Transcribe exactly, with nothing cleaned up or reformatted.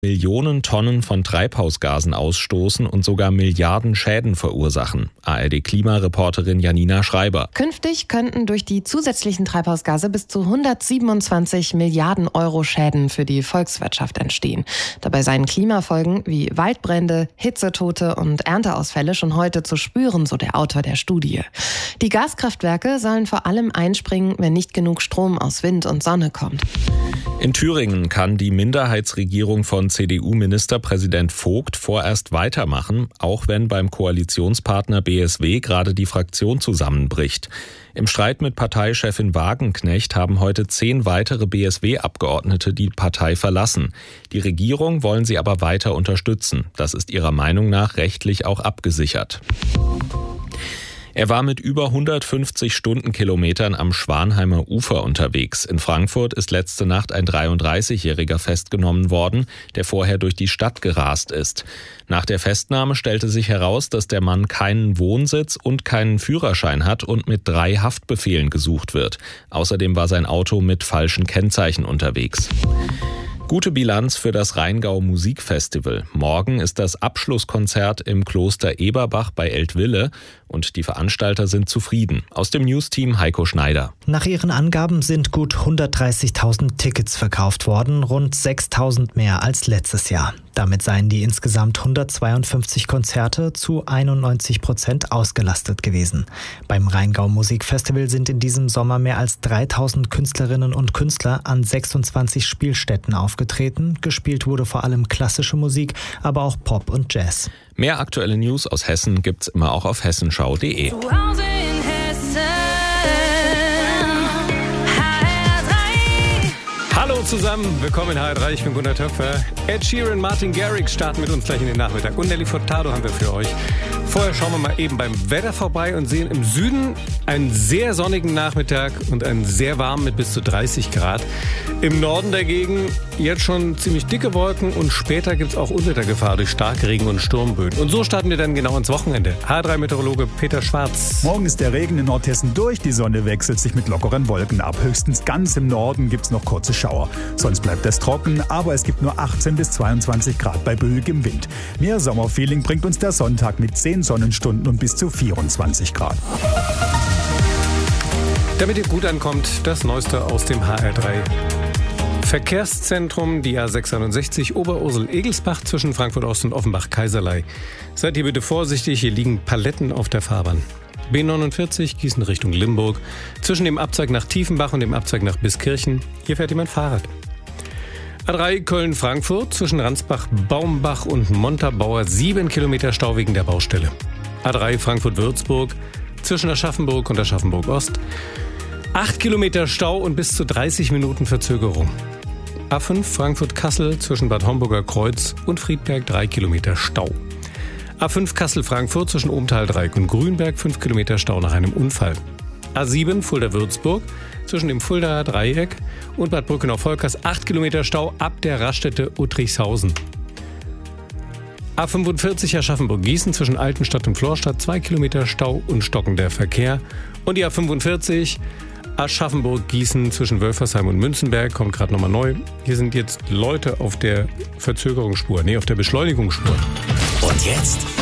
Millionen Tonnen von Treibhausgasen ausstoßen und sogar Milliarden Schäden verursachen. A R D-Klimareporterin Janina Schreiber. Künftig könnten durch die zusätzlichen Treibhausgase bis zu hundertsiebenundzwanzig Milliarden Euro Schäden für die Volkswirtschaft entstehen. Dabei seien Klimafolgen wie Waldbrände, Hitzetote und Ernteausfälle schon heute zu spüren, so der Autor der Studie. Die Gaskraftwerke sollen vor allem einspringen, wenn nicht genug Strom aus Wind und Sonne kommt. In Thüringen kann die Minderheitsregierung von C D U-Ministerpräsident Vogt vorerst weitermachen, auch wenn beim Koalitionspartner B S W gerade die Fraktion zusammenbricht. Im Streit mit Parteichefin Wagenknecht haben heute zehn weitere B S W-Abgeordnete die Partei verlassen. Die Regierung wollen sie aber weiter unterstützen. Das ist ihrer Meinung nach rechtlich auch abgesichert. Er war mit über hundertfünfzig Stundenkilometern am Schwanheimer Ufer unterwegs. In Frankfurt ist letzte Nacht ein dreiunddreißigjähriger festgenommen worden, der vorher durch die Stadt gerast ist. Nach der Festnahme stellte sich heraus, dass der Mann keinen Wohnsitz und keinen Führerschein hat und mit drei Haftbefehlen gesucht wird. Außerdem war sein Auto mit falschen Kennzeichen unterwegs. Gute Bilanz für das Rheingau Musikfestival. Morgen ist das Abschlusskonzert im Kloster Eberbach bei Eltville und die Veranstalter sind zufrieden. Aus dem News-Team Heiko Schneider. Nach ihren Angaben sind gut hundertdreißigtausend Tickets verkauft worden, rund sechstausend mehr als letztes Jahr. Damit seien die insgesamt hundertzweiundfünfzig Konzerte zu einundneunzig Prozent ausgelastet gewesen. Beim Rheingau Musikfestival sind in diesem Sommer mehr als dreitausend Künstlerinnen und Künstler an sechsundzwanzig Spielstätten aufgetreten. Gespielt wurde vor allem klassische Musik, aber auch Pop und Jazz. Mehr aktuelle News aus Hessen gibt's immer auch auf hessenschau punkt de. Zu Hause in Hessen. Hallo zusammen, willkommen in H R drei, ich bin Gunnar Töpfer. Ed Sheeran, Martin Garrix starten mit uns gleich in den Nachmittag und Nelly Furtado haben wir für euch. Vorher schauen wir mal eben beim Wetter vorbei und sehen im Süden einen sehr sonnigen Nachmittag und einen sehr warmen mit bis zu dreißig Grad. Im Norden dagegen jetzt schon ziemlich dicke Wolken und später gibt es auch Unwettergefahr durch Starkregen und Sturmböen. Und so starten wir dann genau ins Wochenende. H R drei-Meteorologe Peter Schwarz. Morgen ist der Regen in Nordhessen durch, die Sonne wechselt sich mit lockeren Wolken ab. Höchstens ganz im Norden gibt es noch kurze Schauer. Sonst bleibt es trocken, aber es gibt nur achtzehn bis zweiundzwanzig Grad bei böigem Wind. Mehr Sommerfeeling bringt uns der Sonntag mit zehn Sonnenstunden und bis zu vierundzwanzig Grad. Damit ihr gut ankommt, das Neueste aus dem H R drei Verkehrszentrum, die A sechshundertsechzig Oberursel-Egelsbach zwischen Frankfurt Ost und Offenbach-Kaiserlei. Seid ihr bitte vorsichtig, hier liegen Paletten auf der Fahrbahn. B neunundvierzig Gießen Richtung Limburg, zwischen dem Abzweig nach Tiefenbach und dem Abzweig nach Biskirchen. Hier fährt jemand Fahrrad. A drei Köln-Frankfurt zwischen Ransbach-Baumbach und Montabaur, sieben Kilometer Stau wegen der Baustelle. A drei Frankfurt-Würzburg zwischen Aschaffenburg und Aschaffenburg-Ost, acht Kilometer Stau und bis zu dreißig Minuten Verzögerung. A fünf Frankfurt-Kassel zwischen Bad Homburger Kreuz und Friedberg, drei Kilometer Stau. A fünf Kassel-Frankfurt zwischen Ohmtal-Dreieck und Grünberg, fünf Kilometer Stau nach einem Unfall. A sieben Fulda-Würzburg zwischen dem Fuldaer Dreieck und Bad Brückenau-Volkers, acht Kilometer Stau ab der Raststätte Uttrichshausen. A fünfundvierzig Aschaffenburg-Gießen zwischen Altenstadt und Florstadt, zwei Kilometer Stau und stockender Verkehr. Und die A fünfundvierzig Aschaffenburg-Gießen zwischen Wölfersheim und Münzenberg kommt gerade nochmal neu. Hier sind jetzt Leute auf der Verzögerungsspur, nee, auf der Beschleunigungsspur. Und jetzt